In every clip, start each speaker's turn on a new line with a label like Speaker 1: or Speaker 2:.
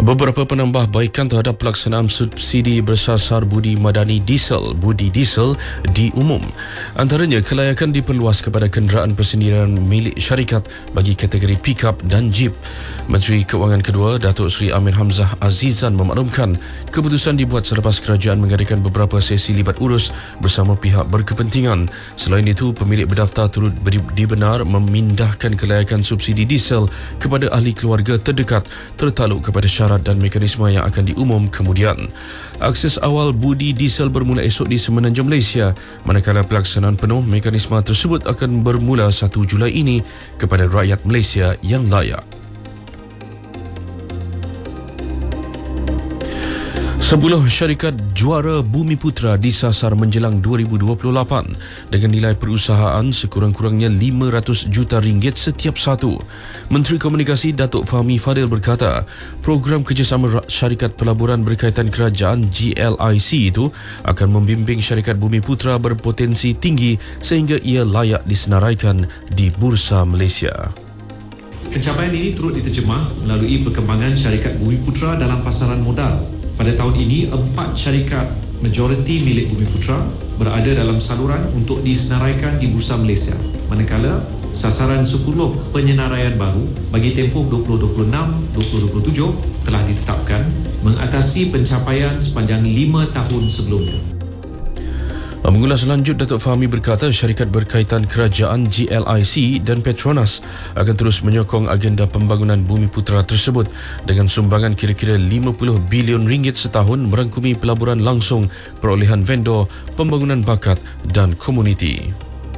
Speaker 1: Beberapa penambahbaikan terhadap pelaksanaan subsidi bersasar budi madani budi diesel diumum. Antaranya, kelayakan diperluas kepada kenderaan persendirian milik syarikat bagi kategori pick-up dan jeep. Menteri Keuangan kedua, Datuk Seri Amir Hamzah Azizan memaklumkan keputusan dibuat selepas kerajaan mengadakan beberapa sesi libat urus bersama pihak berkepentingan. Selain itu, pemilik berdaftar turut dibenar memindahkan kelayakan subsidi diesel kepada ahli keluarga terdekat tertakluk kepada syarat dan mekanisme yang akan diumum kemudian. Akses awal budi diesel bermula esok di Semenanjung Malaysia, manakala pelaksanaan penuh mekanisme tersebut akan bermula 1 Julai ini kepada rakyat Malaysia yang layak. 10 syarikat juara Bumiputra disasar menjelang 2028 dengan nilai perusahaan sekurang-kurangnya RM500 juta setiap satu. Menteri Komunikasi Datuk Fahmi Fadil berkata, program kerjasama syarikat pelaburan berkaitan kerajaan GLIC itu akan membimbing syarikat Bumiputra berpotensi tinggi sehingga ia layak disenaraikan di Bursa Malaysia.
Speaker 2: Pencapaian ini turut diterjemah melalui perkembangan syarikat Bumiputra dalam pasaran modal. Pada tahun ini, 4 syarikat majoriti milik Bumiputra berada dalam saluran untuk disenaraikan di Bursa Malaysia. Manakala sasaran 10 penyenaraian baru bagi tempoh 2026-2027 telah ditetapkan mengatasi pencapaian sepanjang 5 tahun sebelumnya.
Speaker 1: Mengulas lanjut, Datuk Fahmi berkata syarikat berkaitan kerajaan GLIC dan Petronas akan terus menyokong agenda pembangunan Bumiputra tersebut dengan sumbangan kira-kira RM50 bilion setahun merangkumi pelaburan langsung, perolehan vendor, pembangunan bakat dan komuniti.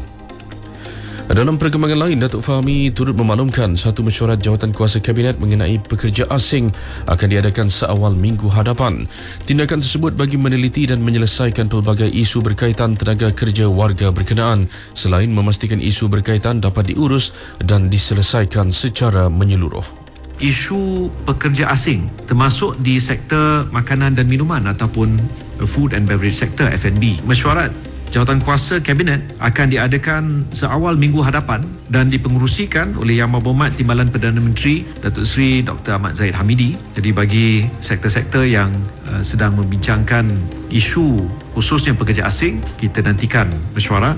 Speaker 1: Dalam perkembangan lain, Datuk Fahmi turut memaklumkan satu mesyuarat jawatan kuasa Kabinet mengenai pekerja asing akan diadakan seawal minggu hadapan. Tindakan tersebut bagi meneliti dan menyelesaikan pelbagai isu berkaitan tenaga kerja warga berkenaan selain memastikan isu berkaitan dapat diurus dan diselesaikan secara menyeluruh.
Speaker 2: Isu pekerja asing termasuk di sektor makanan dan minuman ataupun food and beverage sector F&B. Mesyuarat jawatan kuasa Kabinet akan diadakan seawal minggu hadapan dan dipengerusikan oleh Yang Berhormat Timbalan Perdana Menteri Datuk Seri Dr. Ahmad Zahid Hamidi. Jadi bagi sektor-sektor yang sedang membincangkan isu khususnya pekerja asing, kita nantikan mesyuarat.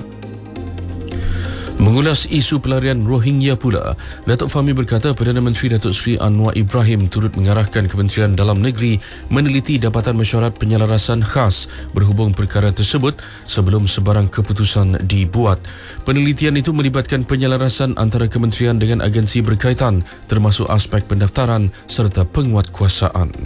Speaker 1: Mengulas isu pelarian Rohingya pula, Datuk Fahmi berkata Perdana Menteri Datuk Seri Anwar Ibrahim turut mengarahkan Kementerian Dalam Negeri meneliti dapatan mesyuarat penyelarasan khas berhubung perkara tersebut sebelum sebarang keputusan dibuat. Penelitian itu melibatkan penyelarasan antara kementerian dengan agensi berkaitan termasuk aspek pendaftaran serta penguatkuasaan.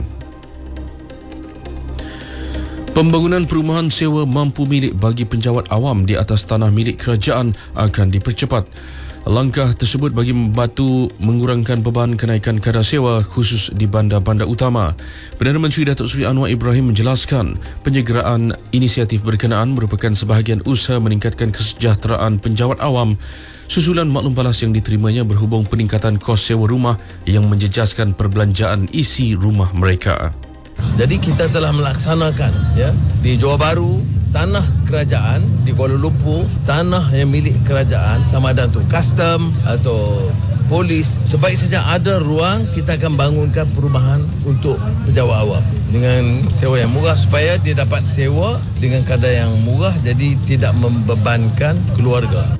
Speaker 1: Pembangunan perumahan sewa mampu milik bagi penjawat awam di atas tanah milik kerajaan akan dipercepat. Langkah tersebut bagi membantu mengurangkan beban kenaikan kadar sewa khusus di bandar-bandar utama. Perdana Menteri Datuk Seri Anwar Ibrahim menjelaskan penyegera inisiatif berkenaan merupakan sebahagian usaha meningkatkan kesejahteraan penjawat awam susulan maklum balas yang diterimanya berhubung peningkatan kos sewa rumah yang menjejaskan perbelanjaan isi rumah mereka.
Speaker 3: Jadi kita telah melaksanakan di Johor Bahru, tanah kerajaan, di Kuala Lumpur, tanah yang milik kerajaan sama ada untuk custom atau polis. Sebaik saja ada ruang, kita akan bangunkan perumahan untuk penjawat awam dengan sewa yang murah supaya dia dapat sewa dengan kadar yang murah, jadi tidak membebankan keluarga.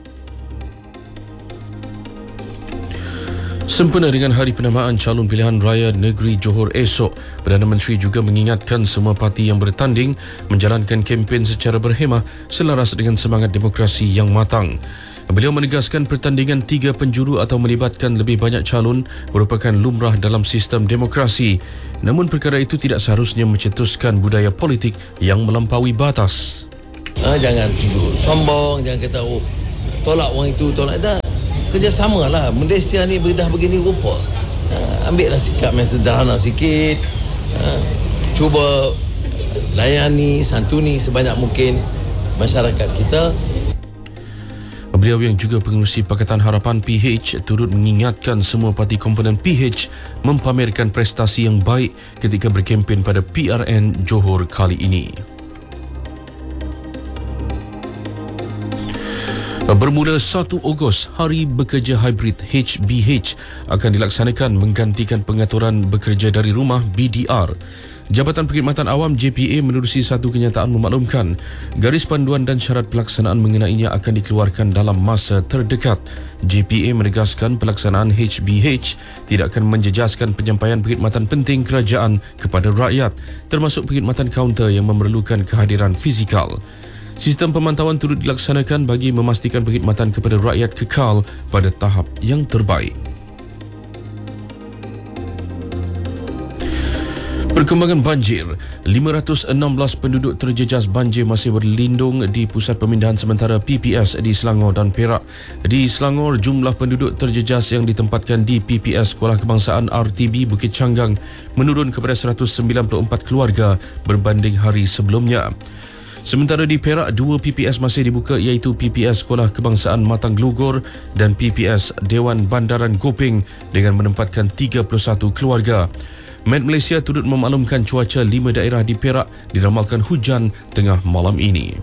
Speaker 1: Sempena dengan Hari Penambaan Calon Pilihan Raya Negeri Johor esok, Perdana Menteri juga mengingatkan semua parti yang bertanding menjalankan kempen secara berhemah selaras dengan semangat demokrasi yang matang. Beliau menegaskan pertandingan 3 penjuru atau melibatkan lebih banyak calon merupakan lumrah dalam sistem demokrasi. Namun perkara itu tidak seharusnya mencetuskan budaya politik yang melampaui batas.
Speaker 3: Jangan sombong, jangan kata tolak orang itu, tolak dah. Kerjasama lah. Malaysia ni dah begini rupa. Ambil lah sikap yang sederhana sikit. Cuba layani, santuni sebanyak mungkin masyarakat kita.
Speaker 1: Beliau yang juga pengerusi Pakatan Harapan PH turut mengingatkan semua parti komponen PH mempamerkan prestasi yang baik ketika berkempen pada PRN Johor kali ini. Bermula 1 Ogos, Hari Bekerja Hybrid HBH akan dilaksanakan menggantikan pengaturan bekerja dari rumah BDR. Jabatan Perkhidmatan Awam JPA menerusi satu kenyataan memaklumkan garis panduan dan syarat pelaksanaan mengenainya akan dikeluarkan dalam masa terdekat. JPA menegaskan pelaksanaan HBH tidak akan menjejaskan penyampaian perkhidmatan penting kerajaan kepada rakyat, termasuk perkhidmatan kaunter yang memerlukan kehadiran fizikal. Sistem pemantauan turut dilaksanakan bagi memastikan perkhidmatan kepada rakyat kekal pada tahap yang terbaik. Perkembangan banjir, 516 penduduk terjejas banjir masih berlindung di Pusat Pemindahan Sementara PPS di Selangor dan Perak. Di Selangor, jumlah penduduk terjejas yang ditempatkan di PPS Sekolah Kebangsaan RTB Bukit Canggang menurun kepada 194 keluarga berbanding hari sebelumnya. Sementara di Perak, 2 PPS masih dibuka iaitu PPS Sekolah Kebangsaan Matang Glogor dan PPS Dewan Bandaran Gopeng dengan menempatkan 31 keluarga. Met Malaysia turut memaklumkan cuaca 5 daerah di Perak diramalkan hujan tengah malam ini.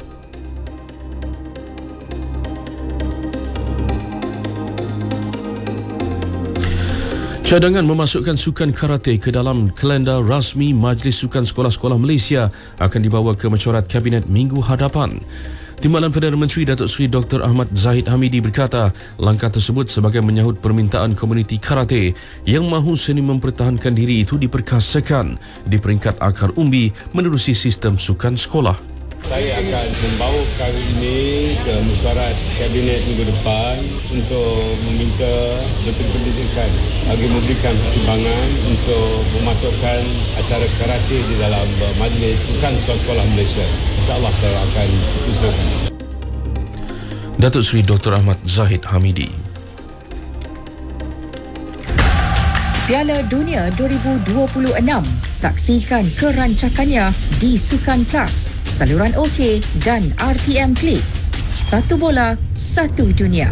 Speaker 1: Cadangan memasukkan sukan karate ke dalam kalender rasmi Majlis Sukan Sekolah-Sekolah Malaysia akan dibawa ke mesyuarat Kabinet minggu hadapan. Timbalan Perdana Menteri Datuk Seri Dr. Ahmad Zahid Hamidi berkata, langkah tersebut sebagai menyahut permintaan komuniti karate yang mahu seni mempertahankan diri itu diperkasakan di peringkat akar umbi menerusi sistem sukan sekolah.
Speaker 4: Saya akan membawa perkara ini ke mesyuarat Kabinet minggu depan untuk meminta Menteri Pendidikan bagi memberikan pertimbangan untuk memasukkan acara karate di dalam Majlis Sukan Sekolah-Sekolah Malaysia. InsyaAllah saya akan usahakan.
Speaker 1: Datuk Seri Dr. Ahmad Zahid Hamidi.
Speaker 5: Piala Dunia 2026. Saksikan kerancakannya di Sukan Plus, saluran OK dan RTM Klik. Satu bola, satu dunia.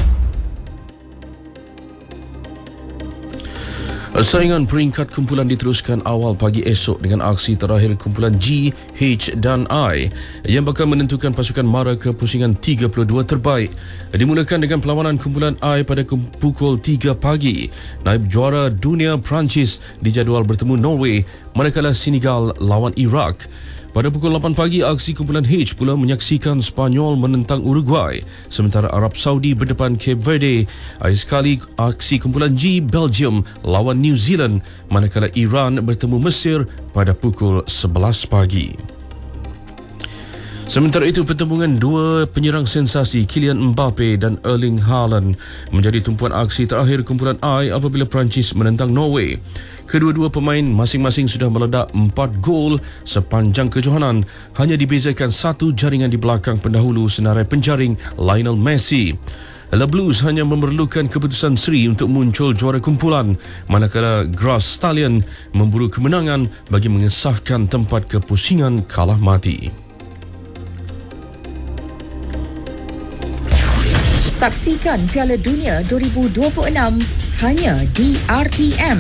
Speaker 1: Saingan peringkat kumpulan diteruskan awal pagi esok dengan aksi terakhir kumpulan G, H dan I yang bakal menentukan pasukan mara ke pusingan 32 terbaik. Dimulakan dengan perlawanan kumpulan I pada pukul 3 pagi. Naib juara dunia Perancis dijadual bertemu Norway, manakala Senegal lawan Iraq. Pada pukul 8 pagi, aksi kumpulan H pula menyaksikan Spanyol menentang Uruguay, sementara Arab Saudi berdepan Cape Verde. Akhir sekali, aksi kumpulan G, Belgium lawan New Zealand, manakala Iran bertemu Mesir pada pukul 11 pagi. Sementara itu, pertembungan dua penyerang sensasi Kylian Mbappe dan Erling Haaland menjadi tumpuan aksi terakhir kumpulan I apabila Perancis menentang Norway. Kedua-dua pemain masing-masing sudah meledak 4 gol sepanjang kejohanan, hanya dibezakan satu jaringan di belakang pendahulu senarai penjaring Lionel Messi. The Blues hanya memerlukan keputusan seri untuk muncul juara kumpulan, manakala Grass Stallion memburu kemenangan bagi mengesahkan tempat ke pusingan kalah mati.
Speaker 5: Saksikan Piala Dunia 2026 hanya di RTM.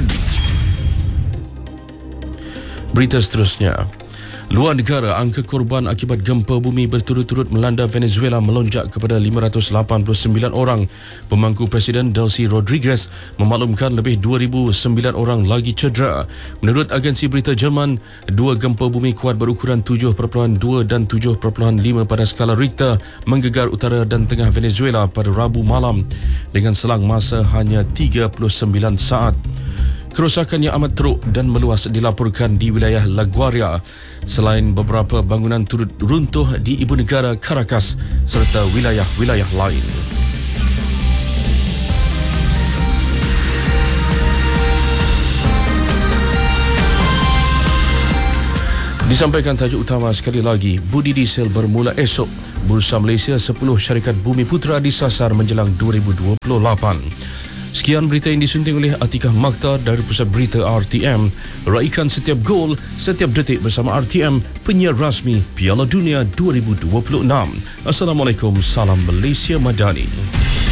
Speaker 1: Berita seterusnya. Luar negara, angka korban akibat gempa bumi berturut-turut melanda Venezuela melonjak kepada 589 orang. Pemangku Presiden Delcy Rodriguez memaklumkan lebih 2,009 orang lagi cedera. Menurut agensi berita Jerman, dua gempa bumi kuat berukuran 7.2 dan 7.5 pada skala Richter menggegar utara dan tengah Venezuela pada Rabu malam dengan selang masa hanya 39 saat. Kerosakan yang amat teruk dan meluas dilaporkan di wilayah La Guaira, selain beberapa bangunan turut runtuh di ibu negara Caracas serta wilayah-wilayah lain. Disampaikan tajuk utama sekali lagi, budi diesel bermula esok. Bursa Malaysia 10 syarikat bumi putera disasar menjelang 2028. Sekian berita yang disunting oleh Atikah Makhtar dari Pusat Berita RTM. Raikan setiap gol, setiap detik bersama RTM, penyiar rasmi Piala Dunia 2026. Assalamualaikum, salam Malaysia Madani.